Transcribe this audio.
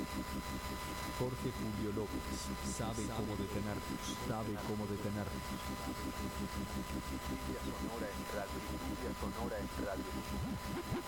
Jorge Julio López sabe cómo detenerlos, sabe cómo detenerlos. Sonora